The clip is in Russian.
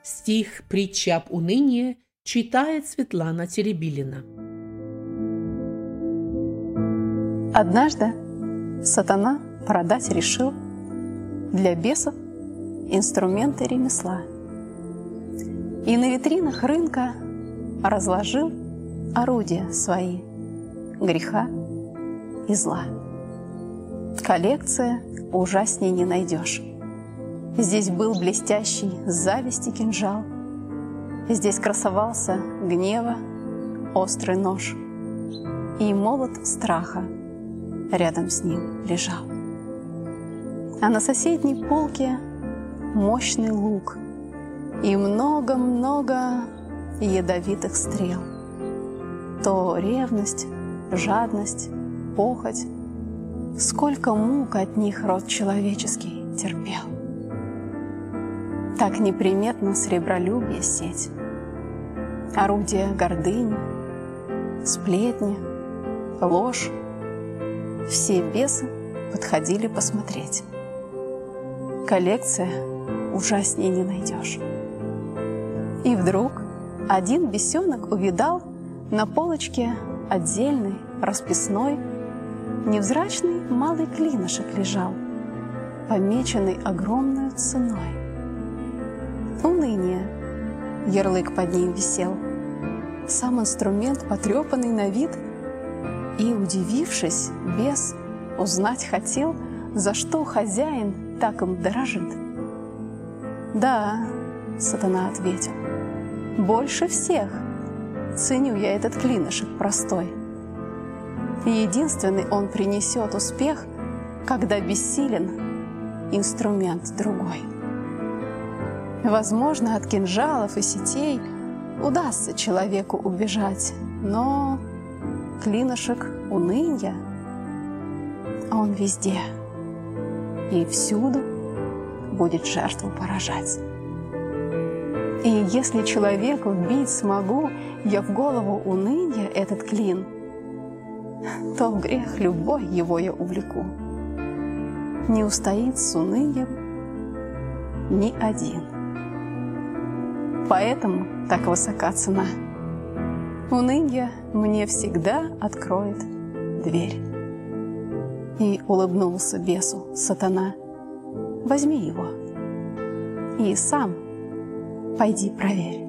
Стих «Притча об унынии» читает Светлана Теребилина. Однажды сатана продать решил для бесов инструменты ремесла. И на витринах рынка разложил орудия свои греха и зла. Коллекция ужасней не найдешь. Здесь был блестящий зависти кинжал, здесь красовался гнева острый нож, и молот страха рядом с ним лежал. А на соседней полке мощный лук и много-много ядовитых стрел. То ревность, жадность, похоть, сколько мук от них род человеческий терпел. Так неприметно сребролюбие сеть, орудие гордыни, сплетни, ложь. Все бесы подходили посмотреть. Коллекция ужасней не найдешь. И вдруг один бесенок увидал на полочке отдельный, расписной, невзрачный малый клинышек лежал, помеченный огромной ценой. Уныние, ярлык под ним висел, сам инструмент потрепанный на вид, и, удивившись, бес узнать хотел, за что хозяин так им дорожит. «Да, — сатана ответил, — больше всех ценю я этот клинышек простой. Единственный он принесет успех, когда бессилен инструмент другой. Возможно, от кинжалов и сетей удастся человеку убежать, но клинышек уныния, он везде и всюду будет жертву поражать. И если человеку вбить смогу я в голову уныния этот клин, то в грех любой его я увлеку. Не устоит с унынием ни один. Поэтому так высока цена. Уныние мне всегда откроет дверь». И улыбнулся бесу сатана: «Возьми его и сам пойди проверь».